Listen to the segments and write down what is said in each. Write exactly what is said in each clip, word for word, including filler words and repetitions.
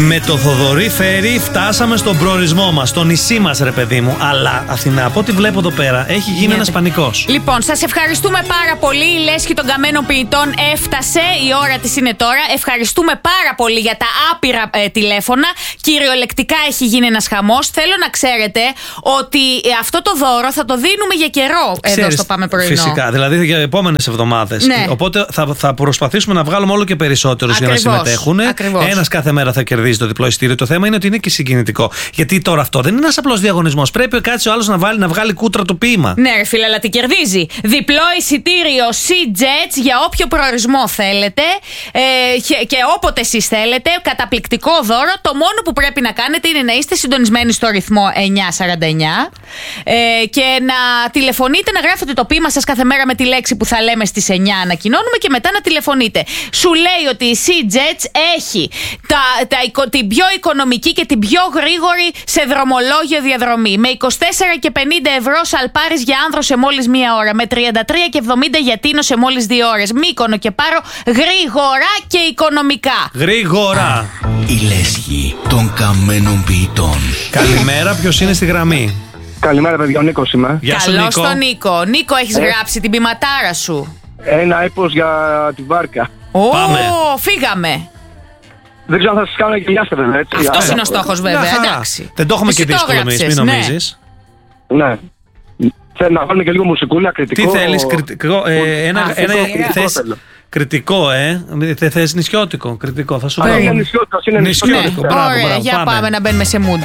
Με το Θοδωρή Φέρι φτάσαμε στον προορισμό μας, στο νησί μας, ρε παιδί μου. Αλλά Αθηνά, από ό,τι βλέπω εδώ πέρα, έχει γίνει ένας πανικός. Λοιπόν, σας ευχαριστούμε πάρα πολύ. Η λέσχη των καμένων ποιητών έφτασε. Η ώρα της είναι τώρα. Ευχαριστούμε πάρα πολύ για τα άπειρα ε, τηλέφωνα. Κυριολεκτικά έχει γίνει ένας χαμός. Θέλω να ξέρετε ότι αυτό το δώρο θα το δίνουμε για καιρό. Ξέρεις, εδώ στο Πάμε Πρωινό. Φυσικά, δηλαδή για επόμενες εβδομάδες. Ναι. Οπότε θα, θα προσπαθήσουμε να βγάλουμε όλο και περισσότερους για να συμμετέχουν. Ένας κάθε μέρα θα κερδίζει το διπλό εισιτήριο. Το θέμα είναι ότι είναι και συγκινητικό. Γιατί τώρα αυτό δεν είναι ένας απλός διαγωνισμός. Πρέπει κάτσε ο άλλος να, βάλει, να βγάλει κούτρα το ποίημα. Ναι, ρε φίλε, αλλά τι κερδίζει. Διπλό εισιτήριο Sea-Jets για όποιο προορισμό θέλετε ε, και, και όποτε εσείς θέλετε. Καταπληκτικό δώρο. Το μόνο που πρέπει να κάνετε είναι να είστε συντονισμένοι στο ρυθμό εννιά σαράντα εννιά ε, και να τηλεφωνείτε, να γράφετε το ποίημα σας κάθε μέρα με τη λέξη που θα λέμε στις εννιά. Ανακοινώνουμε και μετά να τηλεφωνείτε. Σου λέει ότι η Sea-Jets έχει τα, τα, την πιο οικονομική και την πιο γρήγορη σε δρομολόγιο διαδρομή. Με είκοσι τέσσερα και πενήντα ευρώ Σαλπάρης για άνδρο σε μόλις μία ώρα. Με τριάντα τρία και εβδομήντα για Τίνο σε μόλις δύο ώρες. Μύκονο και Πάρο γρήγορα και οικονομικά. Γρήγορα. Η λέσχη των καμένων ποιητών. Καλημέρα, ποιος είναι στη γραμμή? Καλημέρα, παιδιά, ο Νίκος είμαι. Καλώς τον Νίκο. Νίκο, έχεις ε? γράψει την ποιηματάρα σου? Ένα έπος για τη βάρκα. Ω, Πάμε. φύγαμε. Δεν ξέρω αν θα σας κάνω γελιάστε, βέβαια, έτσι. Αυτός είναι ο στόχος, βέβαια, εντάξει. Δεν το έχουμε και δύσκολο εμείς, μην νομίζεις. Ναι. Θέλω να βάλουμε και λίγο μουσικούλα, κριτικό. Τι θέλεις, κριτικό, ε, ένα, Α, ένα, κριτικό, θες, κριτικό, ε, δεν θες νησιώτικο, κριτικό, θα σου πω. Είναι νησιώτικο, είναι νησιώτικο. Ναι, μπράβο, ωραία, μπράβο, για πάμε. πάμε να μπαίνουμε σε mood.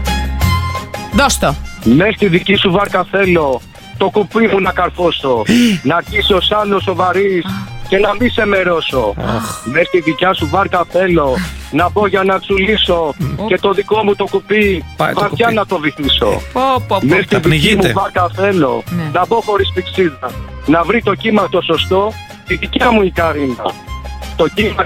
Δώσ' το. Μες στη δική σου βάρκα θέλω το κουπί μου να καρφώσω. Να αρχίσει ως άλλος σοβαρής και να μη σε μερώσω. Μες στη δικιά σου βάρκα θέλω να μπω για να τσουλήσω και το δικό μου το κουπί βαθιά να το βυθίσω. Μες στη δική μου βάρκα θέλω να μπω χωρίς πηξίδα, να βρει το κύμα το σωστό τη δικιά μου η Καρίνα. Το κύμα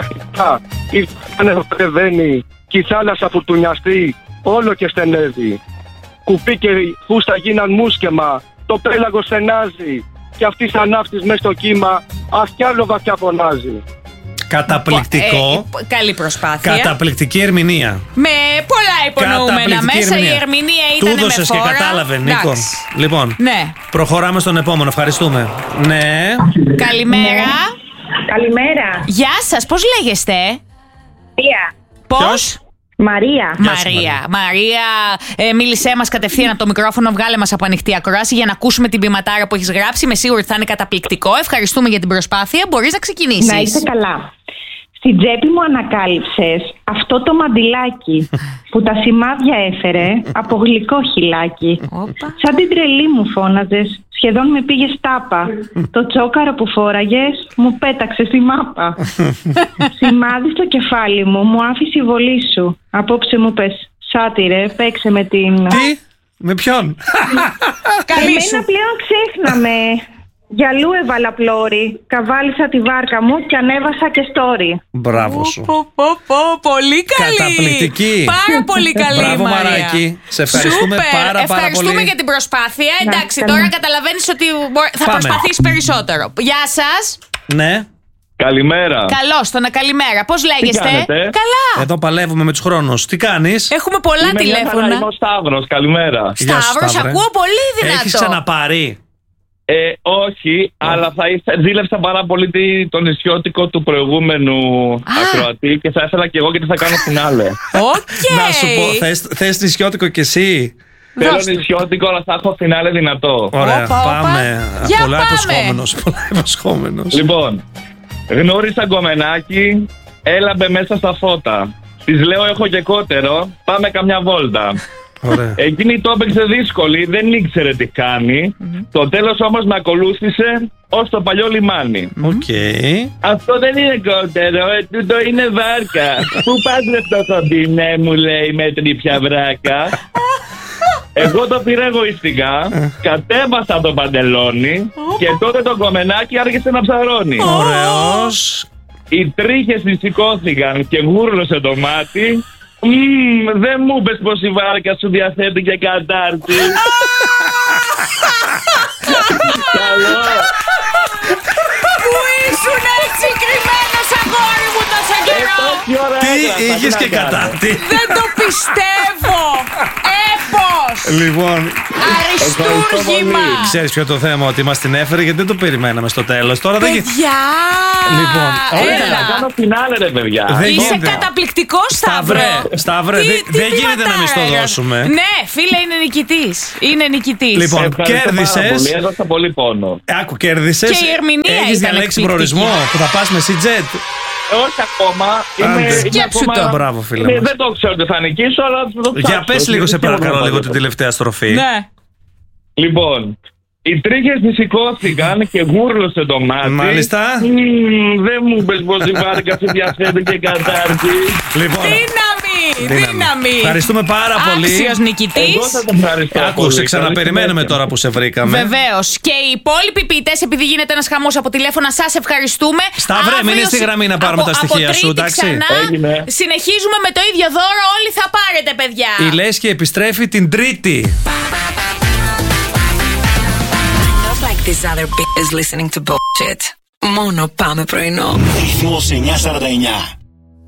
η ανεβαίνει και η θάλασσα φουρτουνιαστεί όλο και στενεύει. Κουπί και φούστα γίναν μουσκεμα, το πέλαγος στενάζει και αυτή σαν ναύτης μες στο κύμα αχ κι άλλο βαθιά φωνάζει. Καταπληκτικό. Ε, καλή προσπάθεια. Καταπληκτική ερμηνεία. Με πολλά υπονοούμενα μέσα. Ερμηνεία. Η ερμηνεία ήταν με Του φόρα. και κατάλαβε, Νίκο. Λοιπόν, ναι. Προχωράμε στον επόμενο. Ευχαριστούμε. Ναι. Καλημέρα. Καλημέρα. Γεια σας, πώς λέγεστε? Μαρία. Πώς? Μαρία. Μαρία. Μαρία, ε, μίλησέ μας κατευθείαν από το μικρόφωνο, βγάλε μας από ανοιχτή ακρόαση για να ακούσουμε την ποιηματάρα που έχεις γράψει. Είμαι σίγουρη ότι θα είναι καταπληκτικό. Ευχαριστούμε για την προσπάθεια. Μπορείς να ξεκινήσεις. Να είστε καλά. Στην τσέπη μου ανακάλυψες αυτό το μαντιλάκι που τα σημάδια έφερε από γλυκό χυλάκι. Όπα. Σαν την τρελή μου φώναζες, σχεδόν με πήγες τάπα. Το τσόκαρο που φόραγες μου πέταξε στη μάπα. Σημάδι στο κεφάλι μου, μου άφησε η βολή σου. Απόψε μου πες, σάτιρε, παίξε με την... Τι, με ποιον? Καλή σου. Εμένα πλέον ξέχναμε. Για αλλού έβαλα πλώρη, καβάλισα τη βάρκα μου και ανέβασα και story. Μπράβο σου. Πω, πω, πω, πολύ καλή. Καταπληκτική. Πάρα πολύ καλή. Μπράβο, Μαρία. Μαράκι. Σε ευχαριστούμε Σούπερ. πάρα, πάρα Ευχαριστούμε πολύ. για την προσπάθεια. Να, Εντάξει, καλά. τώρα καταλαβαίνεις ότι θα Πάμε. προσπαθείς περισσότερο. Γεια σας. Ναι. Καλημέρα. Καλώς, τον καλημέρα. Πώς λέγεστε? κάνετε? Καλά. Εδώ παλεύουμε με τους χρόνους. Τι κάνεις? Έχουμε πολλά τηλέφωνα. Είμαι ο Σταύρος, καλημέρα. Γεια σου, Σταύρος, Σταύρε. ακούω πολύ δυνατό. Έχεις ξαναπάρει? Ε, όχι, αλλά θα ήθελα, δίλεψα πάρα πολύ τη- το νησιώτικο του προηγούμενου ακροατή και θα ήθελα και εγώ γιατί θα κάνω φινάλε. Οκ. Να σου πω, θες, θες νησιώτικο κι εσύ? Θέλω Δώστε. νησιώτικο, αλλά θα έχω φινάλε δυνατό. Ωραία, Όπα, όπα. πάμε. Για Πολλά πάμε. υποσχόμενος, πολλά υποσχόμενος. Λοιπόν, γνώρισα γκομενάκι, έλαμπε μέσα στα φώτα. Της λέω έχω και κότερο, πάμε καμιά βόλτα. Ωραία. Εκείνη το έπαιξε δύσκολη, δεν ήξερε τι κάνει. Το τέλος όμως με ακολούθησε ως το παλιό λιμάνι. Οκ. Αυτό δεν είναι κότερο, ε, τούτο είναι βάρκα. Πού πας με αυτό το μπινέ, μου λέει με τρίπια βράκα. Εγώ το πήρα εγωιστικά, κατέβασα το παντελόνι και τότε το κομμενάκι άρχισε να ψαρώνει. Ωραίος. Οι τρίχες της σηκώθηκαν και γούρλωσε το μάτι. Μμμ, δεν μου είπες πως η βάρκα σου διαθέτει και κατάρτι. Καλό. Πού ήσουν έτσι κρυμμένος, αγόρι μου, τόσο καιρό? Τι είχες και κατάρτι. Δεν το πιστεύω. Έπος. Λοιπόν, αριστούργημα. Ξέρεις ποιο το θέμα, ότι μας την έφερε γιατί δεν το περιμέναμε στο τέλος. Τώρα δεν Παιδιά. Λοιπόν, ωραία, να κάνω φινάλε ρε παιδιά. Δεν Είσαι γίνεται. καταπληκτικός, Σταύρο. Σταύρε, Σταύρε, Τι- δεν τι δεν γίνεται να μην στο ποιηματάρα. δώσουμε. Ναι, φίλε, είναι νικητής. Είναι νικητής. Λοιπόν, Ευχαριστώ πάρα κέρδισες. πολύ, έδωσα πολύ πόνο. Άκου, κέρδισες. Και η ερμηνεία Έχεις ήταν διαλέξει εκπληκτική. προορισμό που θα πας με Σιτζέτ. Όχι ακόμα. Άντε. Είμαι, είμαι Σκέψου ακόμα... το. Μπράβο, φίλε Ναι, μας. δεν το ξέρω ότι θα νικήσω, αλλά θα το ψάξω. Για πες λίγο, σε Δεν παρακαλώ, ξέρω λίγο να την πω. τελευταία στροφή. Ναι. Λοιπόν, οι τρίχες της σηκώθηκαν και γούρλωσε το μάτι. Μάλιστα. Μμμ, δεν μου είπες πως η βάρκα σε διαθέτει και κατάρτι. Λοιπόν, Δύναμη, δύναμη. δύναμη. Ευχαριστούμε πάρα πολύ. Άξιος νικητής. Εγώ θα το ευχαριστώ. Άκου, πολύ. σε ξαναπεριμένουμε Καλή τώρα που σε βρήκαμε. Βεβαίως. Και οι υπόλοιποι ποιητές, επειδή γίνεται ένας χαμός από τηλέφωνα, σας ευχαριστούμε. Σταύρε, Αύριο μείνε στη συ- γραμμή να πάρουμε από- τα στοιχεία από σου, Τρίτη εντάξει. Ξανά, Έγινε. συνεχίζουμε με το ίδιο δώρο. Όλοι θα πάρετε, παιδιά. Η Λέσχη επιστρέφει την Τρίτη. Like this other bitch is listening to bullshit. Μόνο πάμε πρωινό. Ρυθμός εννιακόσια σαράντα εννιά.